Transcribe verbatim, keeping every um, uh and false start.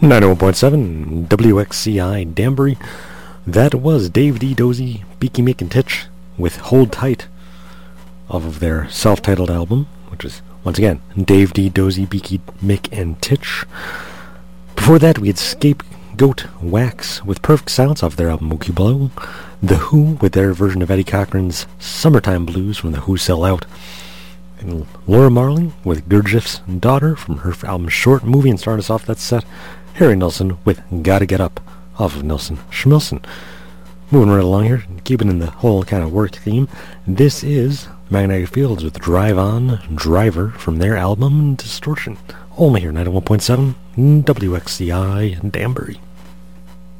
ninety-one point seven W X C I Danbury. That was Dave D. Dozy, Beaky Mick and Titch with Hold Tight off of their self-titled album, which is, once again, Dave D. Dozy, Beaky Mick and Titch. Before that, we had Scapegoat Wax with Perfect Silence off their album Mookie Blow. The Who with their version of Eddie Cochran's Summertime Blues from The Who Sell Out. And Laura Marling with Gurdjieff's Daughter from her album Short Movie, and started us off that set, Harry Nilsson with Gotta Get Up off of Nilsson Schmilsson. Moving right along here, keeping in the whole kind of work theme, this is Magnetic Fields with Drive On, Driver from their album Distortion. Only here, ninety-one point seven W X C I Danbury.